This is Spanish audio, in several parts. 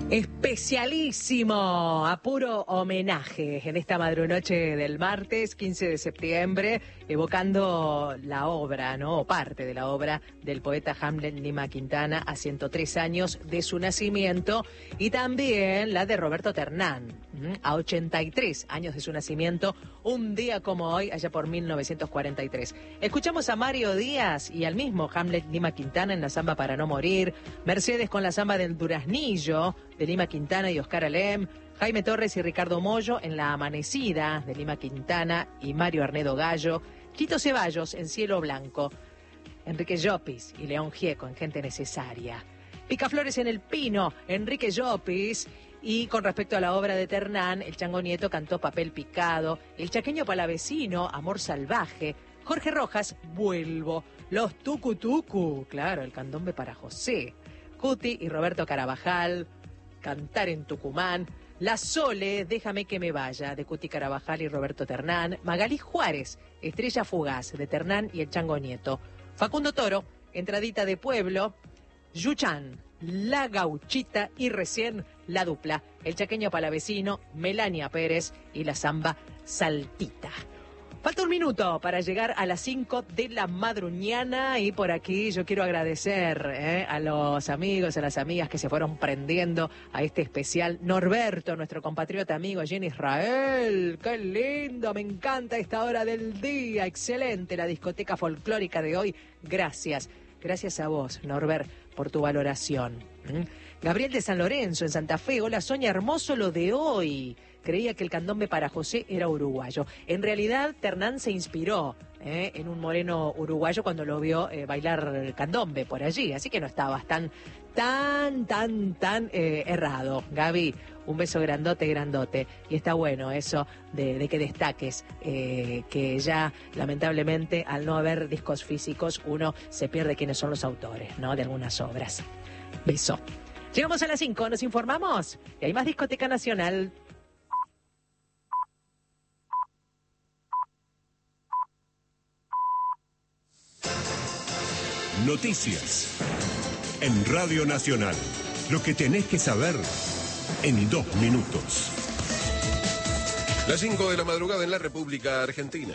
Especialísimo, a puro homenaje en esta madrunoche del martes 15 de septiembre, evocando la obra, ¿no? O parte de la obra del poeta Hamlet Lima Quintana a 103 años de su nacimiento, y también la de Roberto Ternán, a 83 años de su nacimiento, un día como hoy, allá por 1943. Escuchamos a Mario Díaz y al mismo Hamlet Lima Quintana en la samba Para no morir, Mercedes con la samba del Duraznillo, de Lima Quintana y Oscar Alem, Jaime Torres y Ricardo Mollo en La Amanecida, de Lima Quintana y Mario Arnedo Gallo, Quito Ceballos en Cielo Blanco, Enrique Llopis y León Gieco en Gente Necesaria, Picaflores en El Pino, Enrique Llopis. Y con respecto a la obra de Ternán, el Chango Nieto cantó Papel Picado, el chaqueño palavecino, Amor Salvaje, Jorge Rojas, Vuelvo, los Tucu Tucu, claro, el candombe para José, Cuti y Roberto Carabajal, Cantar en Tucumán, La Sole, Déjame que me vaya, de Cuti Carabajal y Roberto Ternán, Magalí Juárez, Estrella Fugaz, de Ternán y el Chango Nieto, Facundo Toro, Entradita de Pueblo, Yuchán, La Gauchita y recién La Dupla, el chaqueño palavecino, Melania Pérez y la samba Saltita. Falta un minuto para llegar a las 5 de la madruñana y por aquí yo quiero agradecer a los amigos, a las amigas que se fueron prendiendo a este especial. Norberto, nuestro compatriota amigo allí en Israel, qué lindo, me encanta esta hora del día, excelente la discoteca folclórica de hoy, gracias. Gracias a vos, Norbert, por tu valoración. Gabriel de San Lorenzo, en Santa Fe. Hola, Sonia, hermoso lo de hoy. Creía que el candombe para José era uruguayo. En realidad, Ternán se inspiró en un moreno uruguayo cuando lo vio bailar candombe por allí. Así que no estabas tan errado. Gaby, un beso grandote, grandote. Y está bueno eso de que destaques que ya, lamentablemente, al no haber discos físicos, uno se pierde quiénes son los autores, ¿no? De algunas obras. Beso. Llegamos a las 5, nos informamos. Y hay más Discoteca Nacional. Noticias en Radio Nacional. Lo que tenés que saber en 2 minutos. Las 5 de la madrugada en la República Argentina.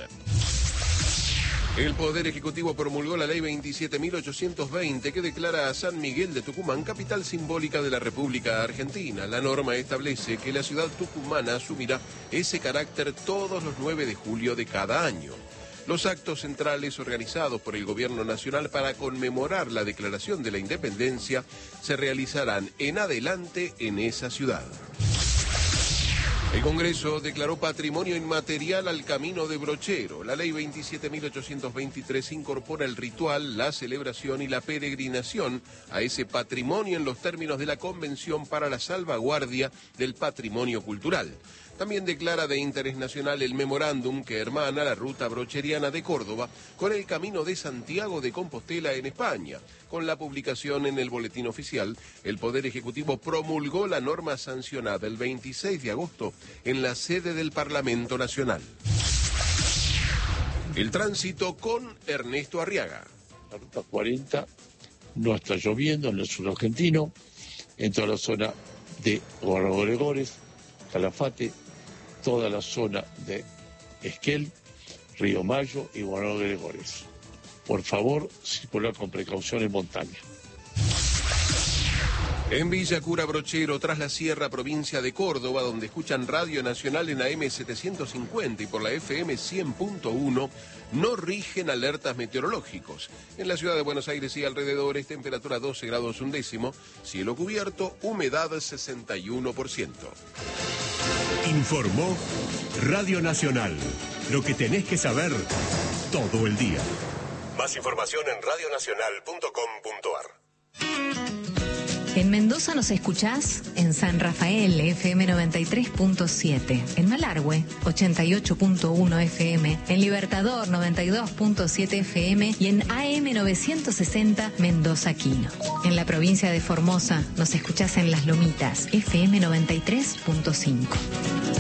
El Poder Ejecutivo promulgó la Ley 27.820 que declara a San Miguel de Tucumán capital simbólica de la República Argentina. La norma establece que la ciudad tucumana asumirá ese carácter todos los 9 de julio de cada año. Los actos centrales organizados por el Gobierno Nacional para conmemorar la declaración de la independencia se realizarán en adelante en esa ciudad. El Congreso declaró patrimonio inmaterial al Camino de Brochero. La ley 27.823 incorpora el ritual, la celebración y la peregrinación a ese patrimonio en los términos de la Convención para la Salvaguardia del Patrimonio Cultural. También declara de interés nacional el memorándum que hermana la ruta brocheriana de Córdoba con el Camino de Santiago de Compostela en España. Con la publicación en el Boletín Oficial, el Poder Ejecutivo promulgó la norma sancionada el 26 de agosto en la sede del Parlamento Nacional. El tránsito con Ernesto Arriaga. La ruta 40 no está lloviendo en el sur argentino, en toda la zona de Gobernador Gregores, Calafate, toda la zona de Esquel, Río Mayo y Gobernador Gregores. Por favor, circular con precaución en montaña. En Villa Cura Brochero, tras la Sierra, provincia de Córdoba, donde escuchan Radio Nacional en AM 750 y por la FM 100.1, no rigen alertas meteorológicos. En la ciudad de Buenos Aires y alrededores, temperatura 12 grados undécimo, cielo cubierto, humedad 61%. Informó Radio Nacional. Lo que tenés que saber todo el día. Más información en radionacional.com.ar. En Mendoza nos escuchás en San Rafael, FM 93.7, en Malargüe, 88.1 FM, en Libertador, 92.7 FM y en AM 960 Mendoza Quino. En la provincia de Formosa nos escuchás en Las Lomitas, FM 93.5.